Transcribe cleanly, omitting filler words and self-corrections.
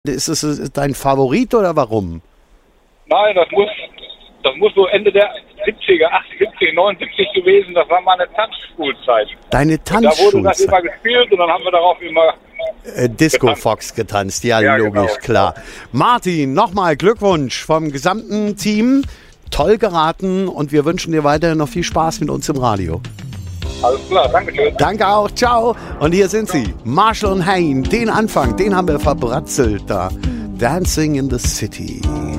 Ist es dein Favorit oder warum? Nein, das muss so Ende der 70er, 78, 79 gewesen. Das war meine Tanzschulzeit. Deine Tanzschulzeit? Da wurde das immer gespielt und dann haben wir darauf immer Disco getanzt. Fox getanzt. Ja, logisch, genau. Klar. Martin, nochmal Glückwunsch vom gesamten Team. Toll geraten und wir wünschen dir weiterhin noch viel Spaß mit uns im Radio. Alles klar, danke schön. Danke auch, ciao. Und hier sind sie, Marshall und Hayne. Den Anfang, den haben wir verbratzelt da. Dancing in the City.